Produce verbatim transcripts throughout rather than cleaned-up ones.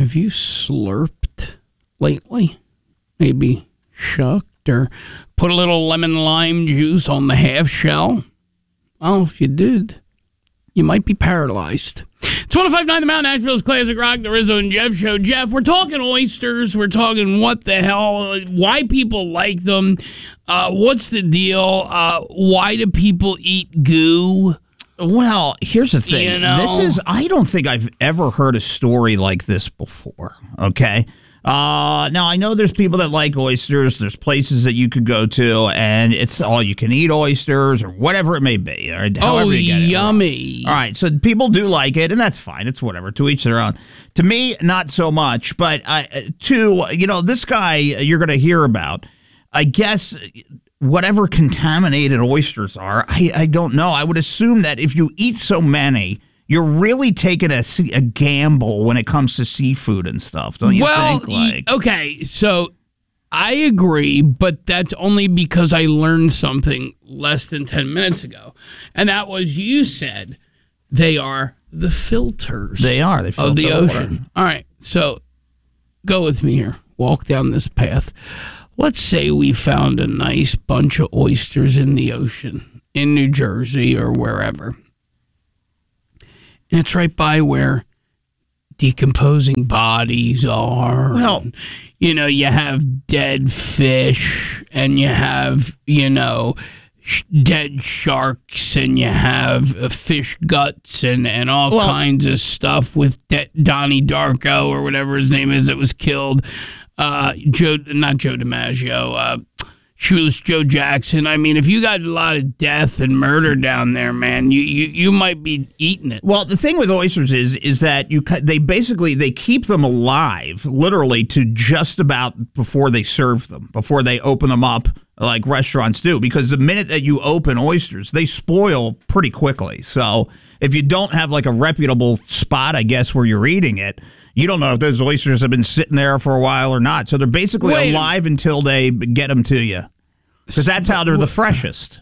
have you slurped lately? Maybe shucked or put a little lemon lime juice on the half shell? Well, if you did, you might be paralyzed. It's one oh five point nine The Mountain, Nashville's Classic Rock, the Rizzo and Jeff Show. Jeff, we're talking oysters. We're talking what the hell, why people like them. Uh, what's the deal? Uh, why do people eat goo? Well, here's the thing. You know? This is, I don't think I've ever heard a story like this before, okay? Uh, now, I know there's people that like oysters. There's places that you could go to, and it's all you can eat oysters or whatever it may be. Or however oh, you get it. yummy. All right, so people do like it, and that's fine. It's whatever. To each their own. To me, not so much. But uh, to, you know, this guy you're going to hear about, I guess whatever contaminated oysters are, I, I don't know. I would assume that if you eat so many, you're really taking a, a gamble when it comes to seafood and stuff, don't you well, think? Like, okay, so I agree, but that's only because I learned something less than ten minutes ago. And that was, you said they are the filters. They are. They filter of the the ocean. water. All right, so go with me here. Walk down this path. Let's say we found a nice bunch of oysters in the ocean in New Jersey or wherever. And it's right by where decomposing bodies are. Well, and, you know, you have dead fish and you have, you know, sh- dead sharks and you have uh, fish guts and, and all well, kinds of stuff with De- Donnie Darko or whatever his name is that was killed. Uh, Joe, not Joe DiMaggio, uh, Shoeless Joe Jackson. I mean, if you got a lot of death and murder down there, man, you, you, you might be eating it. Well, the thing with oysters is is that you they basically they keep them alive, literally, to just about before they serve them, before they open them up, like restaurants do. Because the minute that you open oysters, they spoil pretty quickly. So if you don't have like a reputable spot, I guess, where you're eating it, you don't know if those oysters have been sitting there for a while or not. So they're basically Wait. alive until they get them to you. Because that's how they're the freshest.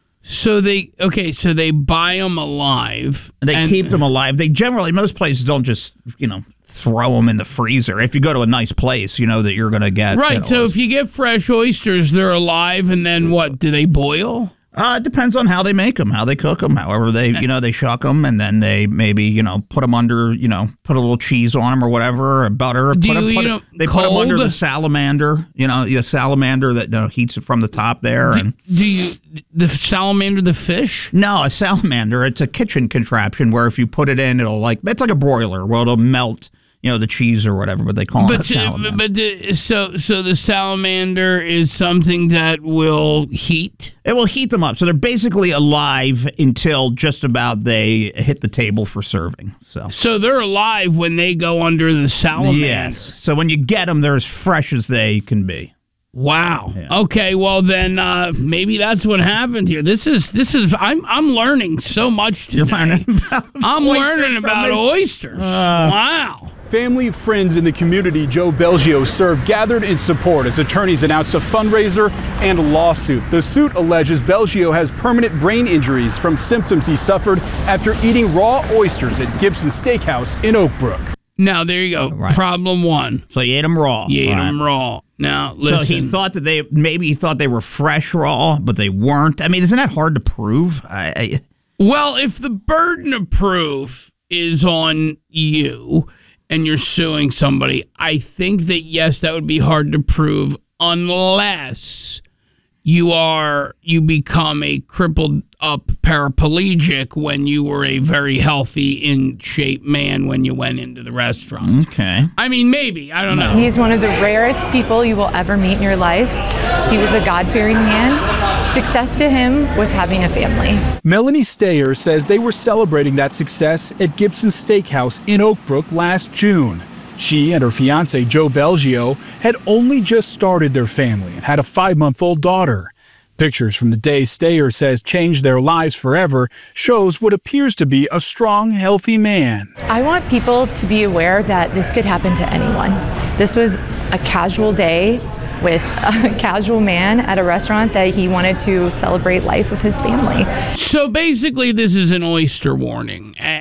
So they, okay, so they buy them alive. They and, keep them alive. They generally, most places don't just, you know, throw them in the freezer. If you go to a nice place, you know that you're going to get. Right, you know, so if you get fresh oysters, they're alive, and then what, do they boil? Uh, it depends on how they make them, how they cook them. However, they, you know, they shuck them and then they maybe, you know, put them under, you know, put a little cheese on them or whatever, or butter. Do put you them, eat put them it, they put them cold? under the salamander, you know, the salamander that, you know, heats it from the top there. Do, and do you, the salamander, the fish? No, a salamander, it's a kitchen contraption where if you put it in, it'll like, it's like a broiler where it'll melt, you know, the cheese or whatever, but they call it a But, salamander. but the, so, so the salamander is something that will heat? It will heat them up. So they're basically alive until just about they hit the table for serving. So So they're alive when they go under the salamander? yes. So when you get them, they're as fresh as they can be. Wow. Yeah. Okay. Well, then uh, maybe that's what happened here. This is this is. I'm I'm learning so much today. You're learning about I'm oysters learning from about me? oysters. Wow. Family, friends in the community Joe Belgio served gathered in support as attorneys announced a fundraiser and a lawsuit. The suit alleges Belgio has permanent brain injuries from symptoms he suffered after eating raw oysters at Gibson Steakhouse in Oak Brook. Now there you go. Right. Problem one. So you ate them raw. You ate right? them raw. Now listen. So he thought that they maybe he thought they were fresh raw, but they weren't. I mean, isn't that hard to prove? I, I, Well, if the burden of proof is on you and you're suing somebody, I think that, yes, that would be hard to prove unless you are you become a crippled up paraplegic when you were a very healthy, in shape man when you went into the restaurant. okay. I mean, maybe. I don't know. He's one of the rarest people you will ever meet in your life. He was a God-fearing man. Success to him was having a family. Melanie Stayer says they were celebrating that success at Gibson Steakhouse in Oak Brook last June. She and her fiancé, Joe Belgio, had only just started their family and had a five-month-old daughter. Pictures from the day Stayer says changed their lives forever shows what appears to be a strong, healthy man. I want people to be aware that this could happen to anyone. This was a casual day with a casual man at a restaurant that he wanted to celebrate life with his family. So basically, this is an oyster warning. A-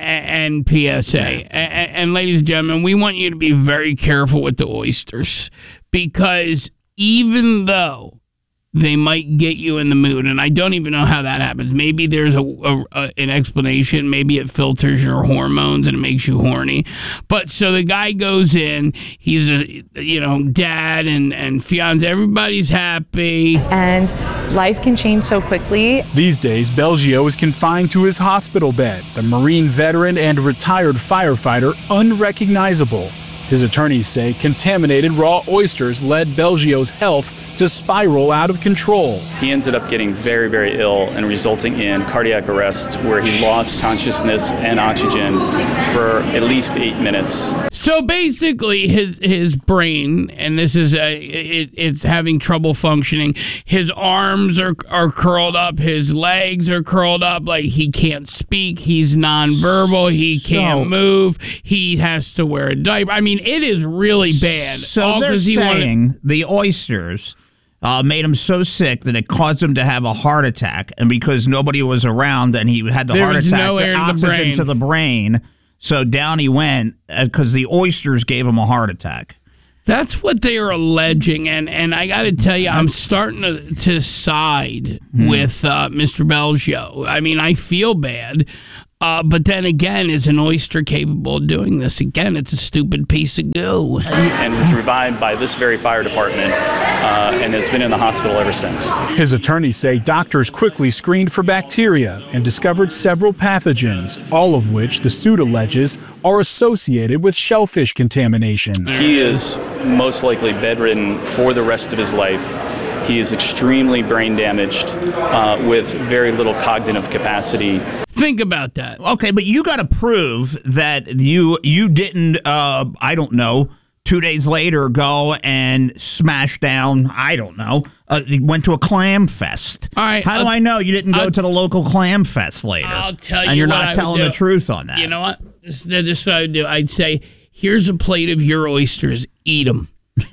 and P S A. And, and ladies and gentlemen, we want you to be very careful with the oysters, because even though they might get you in the mood, and I don't even know how that happens. Maybe there's a, a, a an explanation. Maybe it filters your hormones and it makes you horny. But so the guy goes in. He's a you know dad and and fiance. Everybody's happy. And life can change so quickly. These days, Belgio is confined to his hospital bed, the Marine veteran and retired firefighter, unrecognizable. His attorneys say contaminated raw oysters led Belgio's health to spiral out of control. He ended up getting very, very ill and resulting in cardiac arrest, where he lost consciousness and oxygen for at least eight minutes. So basically, his his brain, and this is a, it, it's having trouble functioning. His arms are are curled up, his legs are curled up, like he can't speak. He's nonverbal. He can't so, move. He has to wear a diaper. I mean, it is really bad. So All they're he saying wanted- the oysters uh, made him so sick that it caused him to have a heart attack, and because nobody was around and he had the there heart was attack, no air the in the oxygen brain. to the brain. So down he went because the oysters gave him a heart attack. That's what they are alleging, and, and I got to tell you, I'm starting to, to side hmm. with uh, Mister Belgio. I mean, I feel bad, uh, but then again, is an oyster capable of doing this? Again, it's a stupid piece of goo. And was revived by this very fire department uh, and has been in the hospital ever since. His attorneys say doctors quickly screened for bacteria and discovered several pathogens, all of which the suit alleges are associated with shellfish contamination. He is most likely bedridden for the rest of his life. He is extremely brain damaged uh, with very little cognitive capacity. Think about that. Okay, but you got to prove that you you didn't, uh, I don't know, two days later go and smash down, I don't know, uh, you went to a clam fest. All right. How I'll, do I know you didn't go I'll, to the local clam fest later? I'll tell you And you're what not I telling would the do. truth on that. You know what? This, this is what I would do. I'd say, here's a plate of your oysters. Eat them.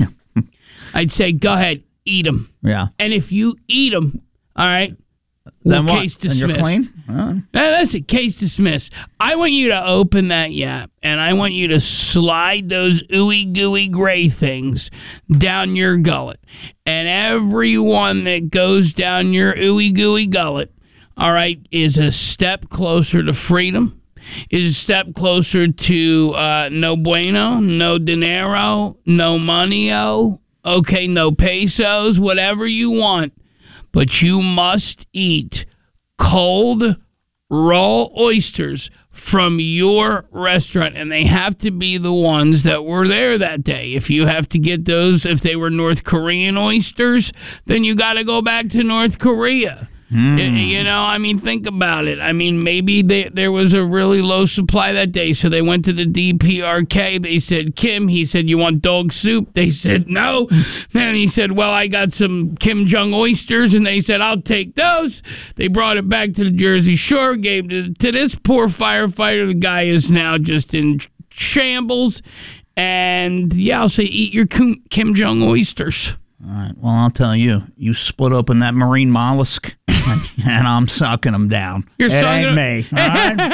I'd say, go ahead, eat them. Yeah. And if you eat them, all right, then well, what? Case Then dismissed. you're clean? Uh. That's it. Case dismissed. I want you to open that yap, and I want you to slide those ooey gooey gray things down your gullet. And every one that goes down your ooey gooey gullet, all right, is a step closer to freedom. Is a step closer to uh, no bueno, no dinero, no money-o, okay, no pesos, whatever you want. But you must eat cold, raw oysters from your restaurant, and they have to be the ones that were there that day. If you have to get those, if they were North Korean oysters, then you got to go back to North Korea. Mm. You know, I mean, think about it. I mean, maybe they, there was a really low supply that day, so they went to the D P R K. They said, Kim, he said, you want dog soup? They said, no. Then he said, well, I got some Kim Jong oysters, and they said, I'll take those. They brought it back to the Jersey Shore, gave it to this poor firefighter. The guy is now just in shambles. And, yeah, I'll say, eat your Kim Jong oysters. All right. Well, I'll tell you, you split open that marine mollusk, and I'm sucking them down. You're it sucking ain't me. All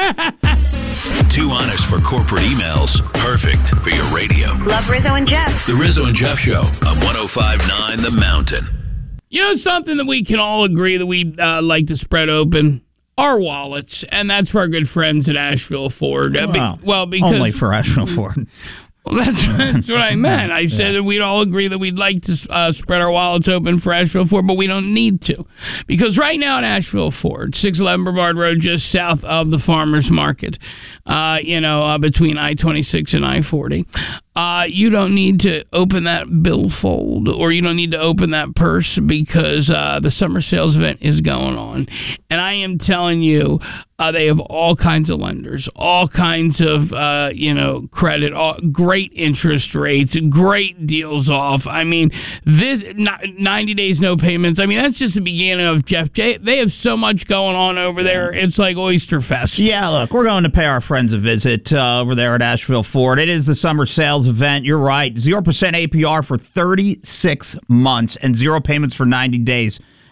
right? Too honest for corporate emails. Perfect for your radio. Love Rizzo and Jeff. The Rizzo and Jeff Show on one oh five point nine The Mountain. You know something that we can all agree that we uh, like to spread open? Our wallets. And that's for our good friends at Asheville Ford. Uh, be, Wow. well, because Only for Asheville Ford. Well, that's, that's what I meant. I said yeah. that we'd all agree that we'd like to uh, spread our wallets open for Asheville Ford, but we don't need to. Because right now at Asheville Ford, six eleven Brevard Road, just south of the Farmers Market, uh, you know, uh, between I twenty-six and I forty, uh, you don't need to open that billfold or you don't need to open that purse because uh, the summer sales event is going on. And I am telling you, Uh, they have all kinds of lenders, all kinds of, uh, you know, credit, all, great interest rates, great deals off. I mean, this ninety days, no payments. I mean, that's just the beginning of Jeff J. They have so much going on over there. It's like Oyster Fest. Yeah, look, we're going to pay our friends a visit uh, over there at Asheville Ford. It is the summer sales event. You're right. zero percent A P R for thirty-six months and zero payments for ninety days.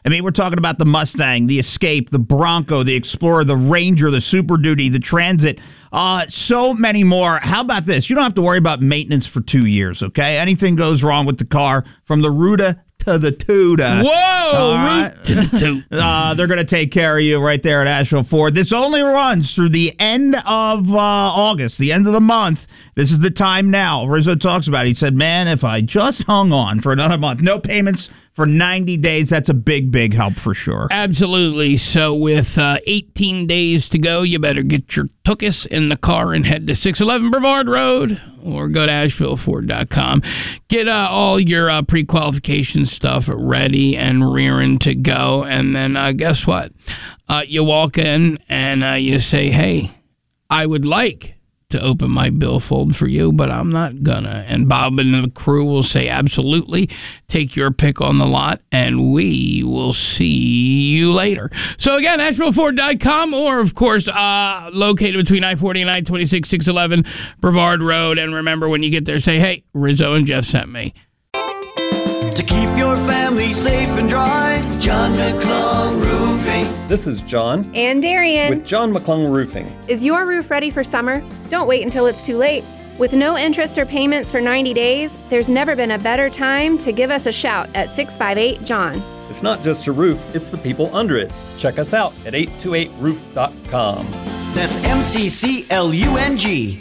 I mean, we're talking about the Mustang, the Escape, the Bronco, the Explorer, the Ranger, the Super Duty, the Transit, uh, so many more. How about this? You don't have to worry about maintenance for two years, okay? Anything goes wrong with the car, from the Ruta to the Tuda. Whoa! Right. Root to the toot. Uh, they're going to take care of you right there at Asheville Ford. This only runs through the end of uh, August, the end of the month. This is the time now. Rizzo talks about it. He said, man, if I just hung on for another month, no payments for ninety days, that's a big, big help for sure. Absolutely. So with uh, eighteen days to go, you better get your tookus in the car and head to six eleven Brevard Road or go to asheville ford dot com. Get uh, all your uh, pre-qualification stuff ready and rearing to go. And then uh, guess what? Uh, you walk in and uh, you say, hey, I would like to open my billfold for you, but I'm not gonna. And Bob and the crew will say, absolutely, take your pick on the lot, and we will see you later. So again, asheville ford dot com, or of course, uh, located between I forty and I twenty-six, six eleven Brevard Road. And remember, when you get there, say, hey, Rizzo and Jeff sent me. To keep your family safe and dry, John McClung Roofing. This is John. And Darian. With John McClung Roofing. Is your roof ready for summer? Don't wait until it's too late. With no interest or payments for ninety days, there's never been a better time to give us a shout at six five eight, John. It's not just a roof, it's the people under it. Check us out at eight two eight roof dot com. That's M C C L U N G.